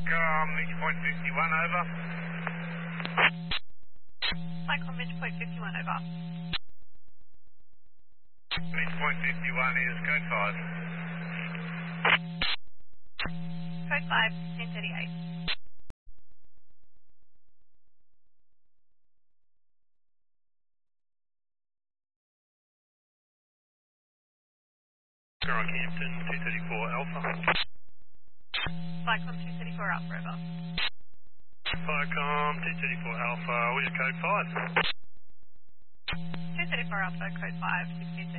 Midpoint 51 over. Cyclone Midpoint 51 over. Midpoint 51 is code 5. Code 5, 1038. Rockhampton 234 Alpha. Cyclone 234 Alpha over. Cyclone 234 Alpha, we are code 5. 234 Alpha, code 5, 1638.